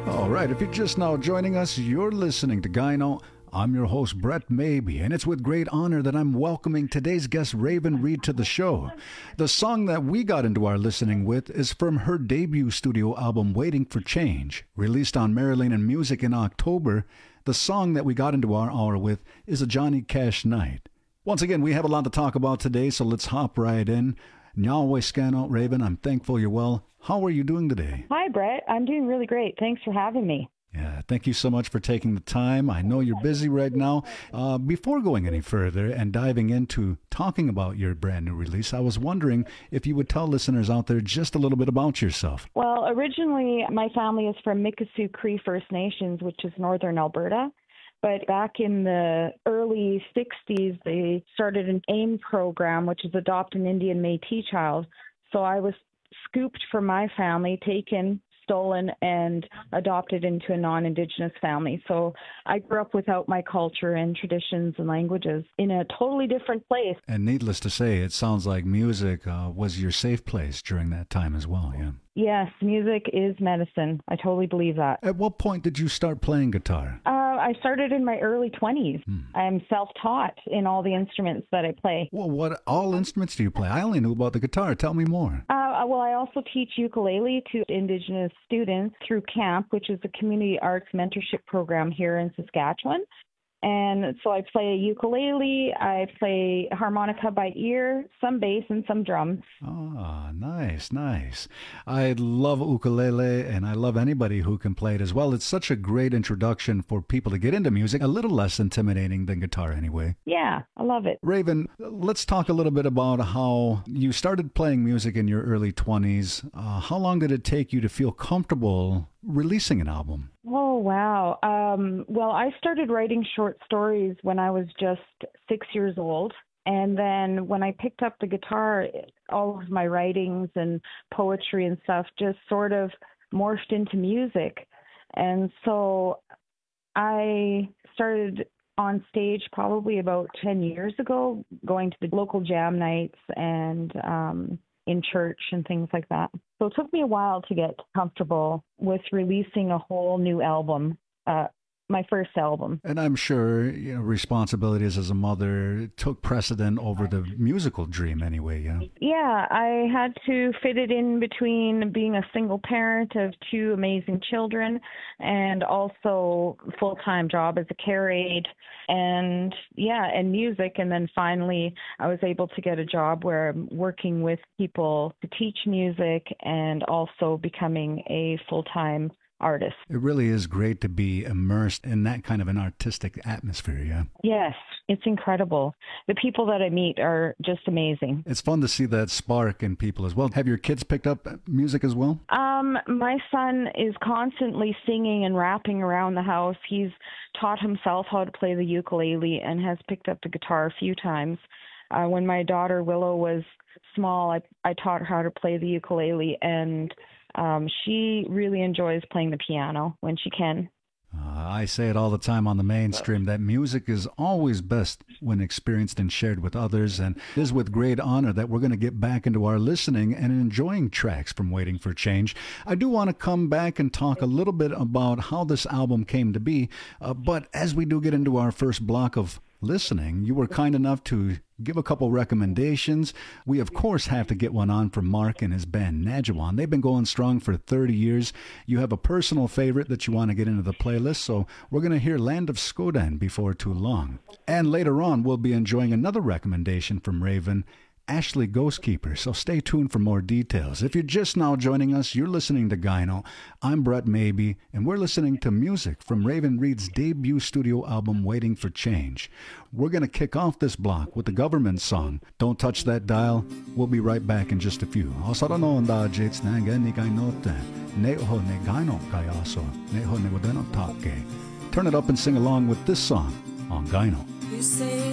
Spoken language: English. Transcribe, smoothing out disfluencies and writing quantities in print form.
All right, if you're just now joining us, you're listening to Gyno. I'm your host, Brett Maybe, and it's with great honor that I'm welcoming today's guest, Raven Reed, to the show. The song that we got into our listening with is from her debut studio album, Waiting for Change, released on Marilyn and Music in October. The song that we got into our hour with is a Johnny Cash Night. Once again, we have a lot to talk about today, so let's hop right in. Nyawe Scano, Raven, I'm thankful you're well. How are you doing today? Hi, Brett. I'm doing really great. Thanks for having me. Yeah, thank you so much for taking the time. I know you're busy right now. Before going any further and diving into talking about your brand new release, I was wondering if you would tell listeners out there just a little bit about yourself. Well, originally, my family is from Mikisew Cree First Nations, which is northern Alberta. But back in the early 60s, they started an AIM program, which is Adopt an Indian Métis Child. So I was scooped from my family, taken, stolen, and adopted into a non-Indigenous family. So I grew up without my culture and traditions and languages in a totally different place. And needless to say, it sounds like music was your safe place during that time as well, yeah? Yes, music is medicine. I totally believe that. At what point did you start playing guitar? I started in my early 20s. I'm self-taught in all the instruments that I play. Well, what all instruments do you play? I only knew about the guitar. Tell me more. Well, I also teach ukulele to Indigenous students through CAMP, which is a community arts mentorship program here in Saskatchewan. And so I play ukulele, I play harmonica by ear, some bass and some drums. Ah, nice, nice. I love ukulele, and I love anybody who can play it as well. It's such a great introduction for people to get into music, a little less intimidating than guitar anyway. Yeah, I love it. Raven, let's talk a little bit about how you started playing music in your early 20s. How long did it take you to feel comfortable releasing an album? Oh, wow. Well, I started writing short stories when I was just 6 years old. And then when I picked up the guitar, all of my writings and poetry and stuff just sort of morphed into music. And so I started on stage probably about 10 years ago, going to the local jam nights and in church and things like that. So it took me a while to get comfortable with releasing a whole new album, my first album. And I'm sure responsibilities as a mother took precedent over the musical dream anyway, yeah? Yeah, I had to fit it in between being a single parent of two amazing children and also full-time job as a care aide and music. And then finally I was able to get a job where I'm working with people to teach music and also becoming a full-time artist. It really is great to be immersed in that kind of an artistic atmosphere, yeah? Yes, it's incredible. The people that I meet are just amazing. It's fun to see that spark in people as well. Have your kids picked up music as well? My son is constantly singing and rapping around the house. He's taught himself how to play the ukulele and has picked up the guitar a few times. When my daughter Willow was small, I taught her how to play the ukulele, and she really enjoys playing the piano when she can. I say it all the time on the mainstream that music is always best when experienced and shared with others, and it is with great honor that we're going to get back into our listening and enjoying tracks from Waiting for Change. I do want to come back and talk a little bit about how this album came to be, but as we do get into our first block of listening, you were kind enough to give a couple recommendations. We, of course, have to get one on from Mark and his band Najawan. They've been going strong for 30 years. You have a personal favorite that you want to get into the playlist, so we're going to hear Land of Skodan before too long. And later on, we'll be enjoying another recommendation from Raven, Ashley Ghostkeeper, so stay tuned for more details. If you're just now joining us, you're listening to Gyno. I'm Brett Maybe, and we're listening to music from Raven Reed's debut studio album, Waiting for Change. We're going to kick off this block with the government song, Don't Touch That Dial. We'll be right back in just a few. Turn it up and sing along with this song on Gyno. You say